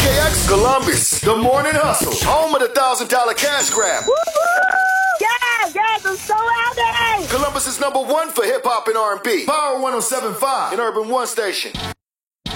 WKX Columbus, the morning hustle, home of the $1,000 cash grab. Yes, I'm so happy. Columbus is #1 for hip hop and R&B. Power 107.5 and Urban One Station.